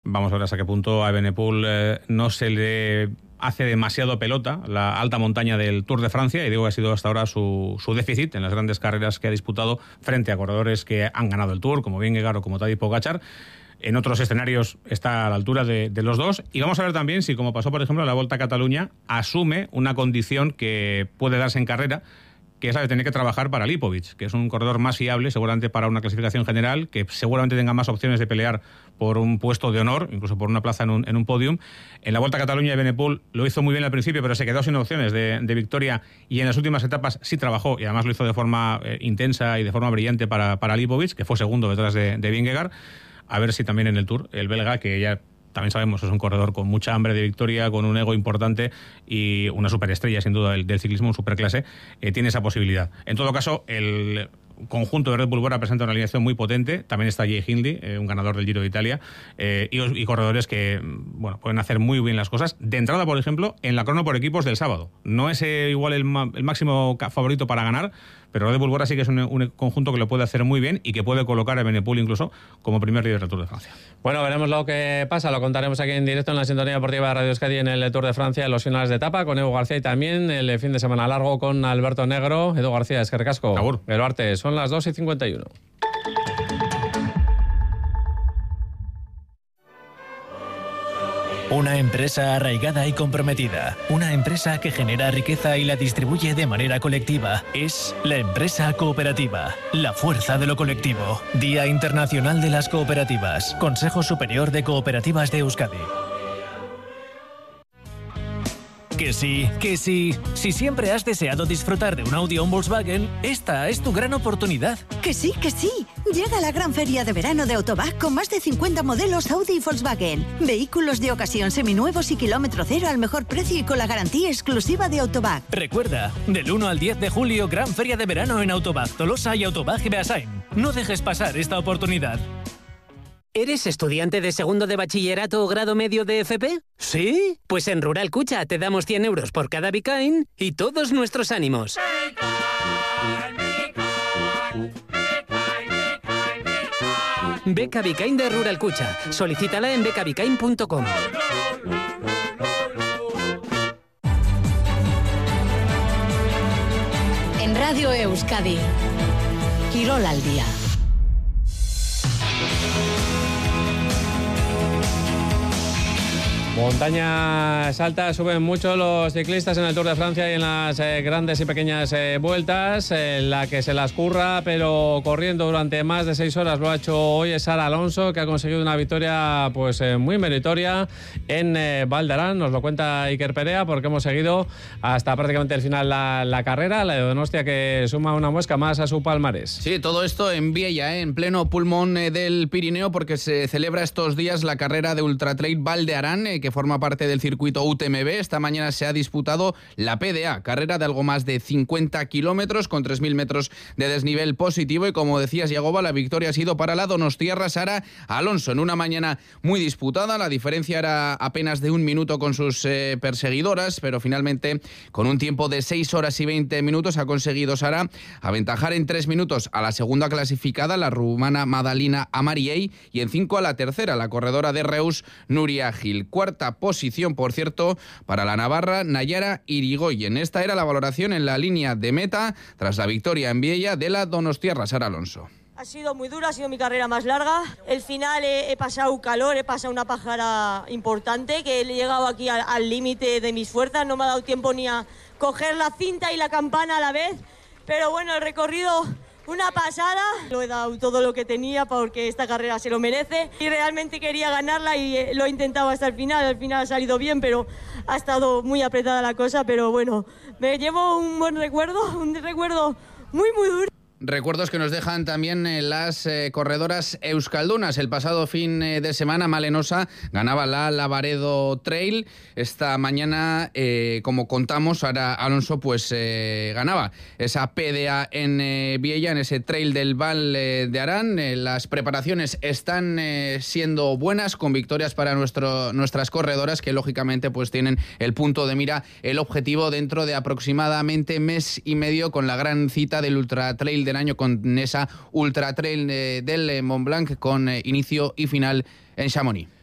Vamos a ver hasta qué punto a Evenepoel no se le hace demasiado pelota la alta montaña del Tour de Francia, y digo que ha sido hasta ahora su déficit en las grandes carreras que ha disputado frente a corredores que han ganado el Tour, como Vingegaard o como Tadej Pogačar. En otros escenarios está a la altura de los dos. Y vamos a ver también si, como pasó por ejemplo en la Volta a Cataluña, asume una condición que puede darse en carrera, que es la de tener que trabajar para Lipovic, que es un corredor más fiable seguramente para una clasificación general, que seguramente tenga más opciones de pelear por un puesto de honor, incluso por una plaza en un podium. En la Volta a Cataluña, Evenepoel lo hizo muy bien al principio, pero se quedó sin opciones de victoria, y en las últimas etapas sí trabajó, y además lo hizo de forma intensa y de forma brillante para Lipovic, que fue segundo detrás de Vingegaard. A ver si también en el Tour, el belga, que ya también sabemos es un corredor con mucha hambre de victoria, con un ego importante y una superestrella sin duda del ciclismo, un superclase, tiene esa posibilidad. En todo caso, el conjunto de Red Bull Bora presenta una alineación muy potente. También está Jay Hindley, un ganador del Giro de Italia, y corredores que pueden hacer muy bien las cosas. De entrada, por ejemplo, en la crono por equipos del sábado. No es igual el máximo favorito para ganar, pero Red Bull Bora sí que es un conjunto que lo puede hacer muy bien y que puede colocar a Evenepoel incluso como primer líder del Tour de Francia. Bueno, veremos lo que pasa, lo contaremos aquí en directo en la sintonía deportiva de Radio Euskadi en el Tour de Francia, en los finales de etapa, con Edu García, y también el fin de semana largo con Alberto Negro. Edu García, eskerrik asko. Agur. El arte, son las 2:51. Una empresa arraigada y comprometida. Una empresa que genera riqueza y la distribuye de manera colectiva. Es la empresa cooperativa. La fuerza de lo colectivo. Día Internacional de las Cooperativas. Consejo Superior de Cooperativas de Euskadi. Que sí, que sí. Si siempre has deseado disfrutar de un Audi o un Volkswagen, esta es tu gran oportunidad. Que sí, que sí. Llega la gran feria de verano de Autobac con más de 50 modelos Audi y Volkswagen. Vehículos de ocasión seminuevos y kilómetro cero al mejor precio y con la garantía exclusiva de Autobac. Recuerda, del 1 al 10 de julio, gran feria de verano en Autobac, Tolosa y Autobac y Beasain. No dejes pasar esta oportunidad. ¿Eres estudiante de segundo de bachillerato o grado medio de FP? ¿Sí? Pues en Rural Cucha te damos 100 euros por cada Bicain y todos nuestros ánimos. Beca Bicain de Rural Cucha. Solicítala en becabicain.com. En Radio Euskadi, Quirol al día. Montañas altas, suben mucho los ciclistas en el Tour de Francia y en las grandes y pequeñas vueltas. La que se las curra, pero corriendo durante más de 6 horas, lo ha hecho hoy es Sara Alonso, que ha conseguido una victoria muy meritoria en Val d'Aran. Nos lo cuenta Iker Perea, porque hemos seguido hasta prácticamente el final la carrera, la de Donostia, que suma una muesca más a su palmarés. Sí, todo esto en Viella, en pleno pulmón del Pirineo, porque se celebra estos días la carrera de Ultratrail Val d'Aran, que forma parte del circuito UTMB. Esta mañana se ha disputado la PDA, carrera de algo más de 50 kilómetros con 3.000 metros de desnivel positivo, y como decías, Yagoba, la victoria ha sido para la donostiarra Sara Alonso en una mañana muy disputada. La diferencia era apenas de 1 minuto con sus perseguidoras, pero finalmente con un tiempo de 6 horas y 20 minutos ha conseguido Sara aventajar en 3 minutos a la segunda clasificada, la rumana Madalina Amariei, y en 5 a la tercera, la corredora de Reus, Nuria Gil. Cuarta posición, por cierto, para la navarra Nayara Irigoyen. Esta era la valoración en la línea de meta tras la victoria en Viella de la donostiarra Sara Alonso. Ha sido muy dura, ha sido mi carrera más larga. El final he pasado calor, he pasado una pájara importante, que he llegado aquí al límite de mis fuerzas. No me ha dado tiempo ni a coger la cinta y la campana a la vez. Pero bueno, el recorrido, una pasada. Lo he dado todo lo que tenía porque esta carrera se lo merece. Y realmente quería ganarla y lo he intentado hasta el final. Al final ha salido bien, pero ha estado muy apretada la cosa. Pero bueno, me llevo un buen recuerdo, un recuerdo muy, muy duro. Recuerdos que nos dejan también las corredoras euskaldunas. El pasado fin de semana, Malenosa ganaba la Lavaredo Trail. Esta mañana, como contamos, Sara Alonso ganaba esa PDA en Viella, en ese Trail del Val d'Aran. Las preparaciones están siendo buenas, con victorias para nuestras corredoras, que lógicamente tienen el punto de mira, el objetivo dentro de aproximadamente mes y medio, con la gran cita del Ultra Trail del año, con esa Ultra Trail del Mont Blanc, con inicio y final en Chamonix.